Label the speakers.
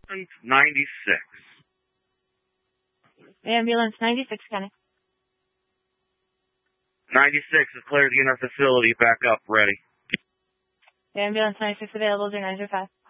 Speaker 1: 96.
Speaker 2: Ambulance 96, Kenny.
Speaker 1: 96 is cleared to enter facility. Back up, ready.
Speaker 2: Ambulance 96 available, 0905.